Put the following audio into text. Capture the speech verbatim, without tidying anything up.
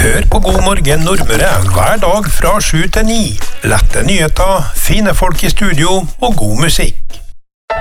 Hør på God morgen Nordmøre hver dag fra sju til ni. Lette nyheter, fine folk i studio og god musikk.